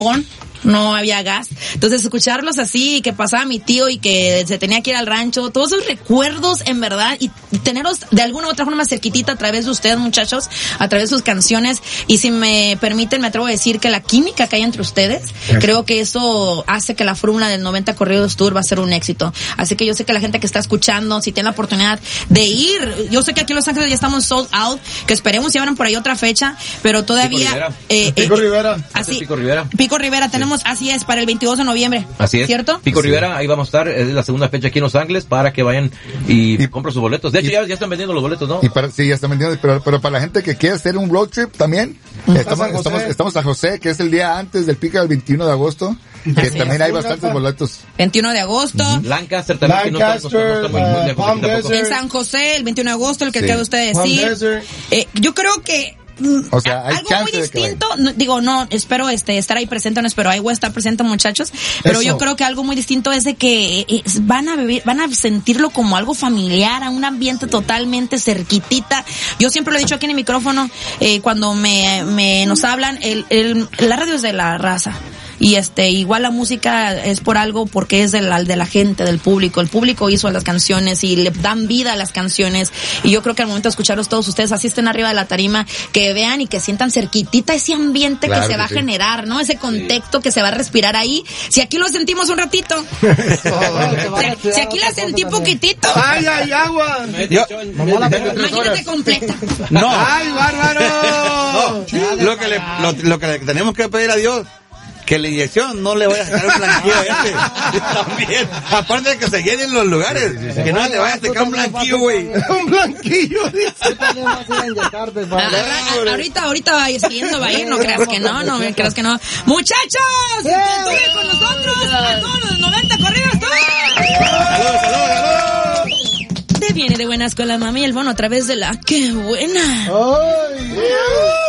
no había gas. Entonces escucharlos así, y que pasaba mi tío y que se tenía que ir al rancho, todos esos recuerdos en verdad, y tenerlos de alguna u otra forma cerquitita a través de ustedes, muchachos, a través de sus canciones. Y si me permiten, me atrevo a decir que la química que hay entre ustedes, creo que eso hace que la fórmula del 90 Corridos Tour va a ser un éxito. Así que yo sé que la gente que está escuchando, si tiene la oportunidad de ir, yo sé que aquí en Los Ángeles ya estamos sold out, que esperemos si abran por ahí otra fecha, pero todavía Pico Rivera. Así, Pico Rivera. tenemos, así es, para el 22 de noviembre. Así es. ¿Cierto? Pico Rivera, ahí vamos a estar, es la segunda fecha aquí en Los Ángeles para que vayan y compren sus boletos. De hecho, ya están vendiendo los boletos, ¿no? Sí, ya están vendiendo, pero para la gente que quiere hacer un road trip también, estamos a José, que es el día antes del pico del 21 de agosto, que Así también es. hay bastantes boletos. 21 de agosto. Lancaster también, que no está muy lejos Palm aquí tampoco. En San José, el 21 de agosto, el que acaba usted de Palm decir. Desert. Yo creo que O sea, hay algo chance muy de que distinto, espero estar ahí presente, no espero, ahí voy a estar presente, muchachos, pero Eso. yo creo que algo muy distinto es de que van a sentirlo como algo familiar, a un ambiente totalmente cerquitita. Yo siempre lo he dicho aquí en el micrófono, cuando nos hablan, la radio es de la raza. Y igual la música es por algo, porque es de la gente, del público. El público hizo las canciones y le dan vida a las canciones. Y yo creo que al momento de escucharlos todos ustedes, así estén arriba de la tarima, que vean y que sientan cerquitita ese ambiente Claro que se va a generar, ¿no? Ese contexto que se va a respirar ahí. Si aquí lo sentimos un ratito. Si aquí la sentí poquitito. ¡Ay, hay agua! Imagínate completa. No. ¡Ay, bárbaro! Lo que le tenemos que pedir a Dios, que la inyección no le vaya a sacar un blanquillo a este. También. Aparte de que se llenen los lugares, que no le vaya a sacar un blanquillo, güey. Un blanquillo, dice. Ahorita va a ir, no creas que no. Muchachos, estuve con nosotros a todos los 90 corridos. Te viene de buena escuela, mami, el bono a través de la ¡Qué buena! ¡Ay!